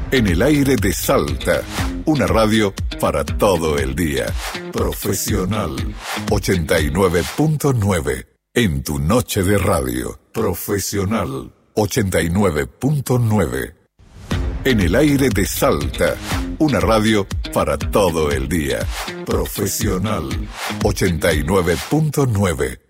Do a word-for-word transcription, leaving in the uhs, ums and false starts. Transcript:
En el aire de Salta, una radio para todo el día. Profesional ochenta y nueve punto nueve. En tu noche de radio. Profesional ochenta y nueve punto nueve. En el aire de Salta, una radio para todo el día. Profesional ochenta y nueve punto nueve.